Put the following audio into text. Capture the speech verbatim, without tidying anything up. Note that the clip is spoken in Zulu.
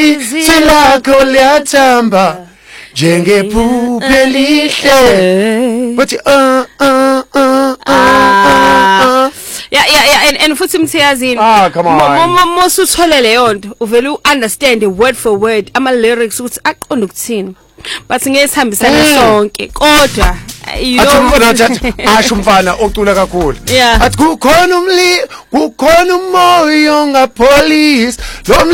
silakho liyathamba njengephupho elihle bathi uh uh uh uh yeah yeah yeah and and futhi mthiyazini ah come on mosu uthole leyo nto uvela uunderstand word for word ama lyrics ukuthi aqonda ukuthini but ngiyesihambisana sonke kodwa asho umfana ocula kakhulu Yeah. athi kukhona umli kukhona umoya ngapolice